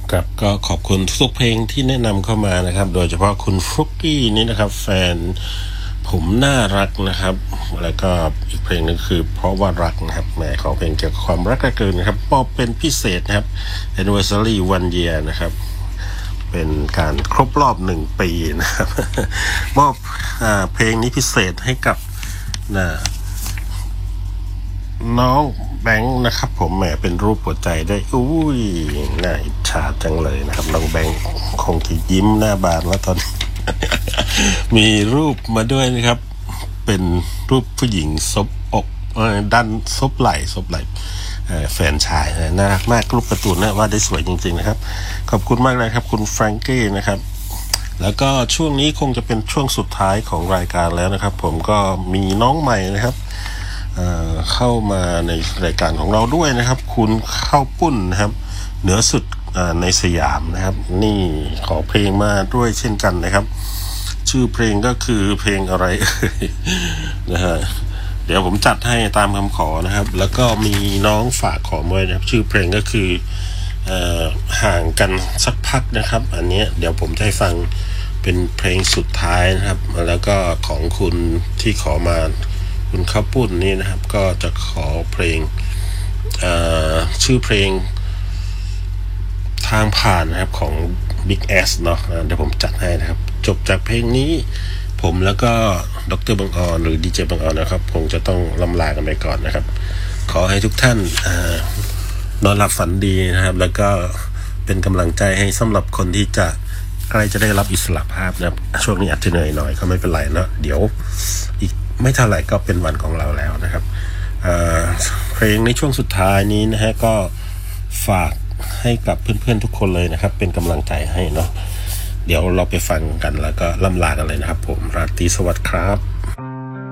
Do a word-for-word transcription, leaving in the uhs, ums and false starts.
ครับก็ขอบคุณทุกเพลงที่แนะนำเข้ามานะครับโดยเฉพาะคุณฟลุกกี้นี่นะครับแฟนผมน่ารักนะครับแล้วก็อีกเพลงนึงคือเพราะว่ารักนะครับแหมของเพลงเกี่ยวกับความรักเกินนะครับมอบเป็นพิเศษนะครับ Anniversary one year นะครับเป็นการครบรอบหนึ่งปีนะครับมอบอ่าเพลงนี้พิเศษให้กับนะน้องแบงค์นะครับผมแหมเป็นรูปหัวใจได้อุ้ยน่าอิจฉาจังเลยนะครับน้องแบงค์คงจะยิ้มหน้าบานแล้วตอน มีรูปมาด้วยนะครับเป็นรูปผู้หญิงซบอกดันซบไหล่ซบไหล่แฟนชายน่ารักมากรูปการ์ตูนนะว่าได้สวยจริงๆนะครับขอบคุณมากเลยครับคุณแฟรงกี้นะครับแล้วก็ช่วงนี้คงจะเป็นช่วงสุดท้ายของรายการแล้วนะครับผมก็มีน้องใหม่นะครับเอ่อเข้ามาในรายการของเราด้วยนะครับคุณข้าวปุ้นนะครับเหนือสุดในสยามนะครับนี่ขอเพลงมาด้วยเช่นกันนะครับชื่อเพลงก็คือเพลงอะไรเอ่ยนะฮะเดี๋ยวผมจัดให้ตามคำขอนะครับแล้วก็มีน้องฝากขอมาด้วยนะครับชื่อเพลงก็คือเอ่อห่างกันสักพักนะครับอันนี้เดี๋ยวผมจะให้ฟังเป็นเพลงสุดท้ายนะครับแล้วก็ของคุณที่ขอมาคุณข้าวปุ้นนี่นะครับก็จะขอเพลงเอ่อชื่อเพลงทางผ่านนะครับของ Big S เนาะเดี๋ยวผมจัดให้นะครับจบจากเพลงนี้ผมแล้วก็ดร.บังออนหรือดีเจบังออนนะครับคงจะต้องล่ำลากันไปก่อนนะครับขอให้ทุกท่านเอ่อนอนหลับฝันดีนะครับแล้วก็เป็นกำลังใจให้สำหรับคนที่จะใกล้จะได้รับอิสระภาพนะครับช่วงนี้อาจจะเหนื่อยหน่อยก็ไม่เป็นไรเนาะเดี๋ยวอีกไม่เท่าไหร่ก็เป็นวันของเราแล้วนะครับเอ่อเพลงในช่วงสุดท้ายนี้นะฮะก็ฝากให้กับเพื่อนๆทุกคนเลยนะครับเป็นกำลังใจให้เนาะเดี๋ยวเราไปฟังกันแล้วก็ล่ำลากันเลยนะครับผมราตรีสวัสดิ์ครับ